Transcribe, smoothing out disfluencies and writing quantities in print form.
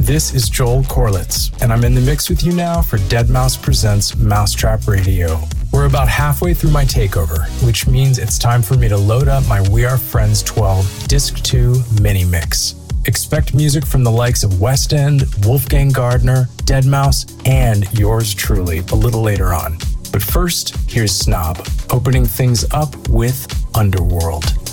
This is Joel Corlitz, and I'm in the mix with you now for Deadmau5 Presents Mousetrap Radio. We're about halfway through my takeover, which means it's time for me to load up my We Are Friends 12 Disc 2 mini mix. Expect music from the likes of West End, Wolfgang Gardner, Deadmau5, and yours truly a little later on. But first, here's Snob, opening things up with Underworld.